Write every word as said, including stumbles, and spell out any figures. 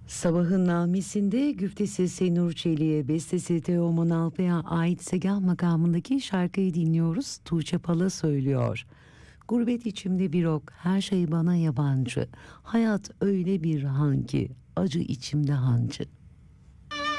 Sabahın Nağmesi'nde güftesi Senur Çelik'e, bestesi Teoman Alpa'ya ait Segah makamındaki şarkıyı dinliyoruz. Tuğçe Pala söylüyor. Gurbet içimde bir ok, her şey bana yabancı. Hayat öyle bir han ki, acı içimde hancı.